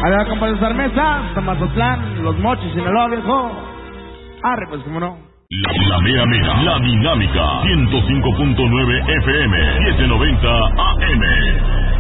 Allá, compadre Sarmesa, Mazatlán, Los Mochis, Sinaloa, viejo. Arre, pues, cómo no. La mera mera, la dinámica, 105.9 FM, 790 AM.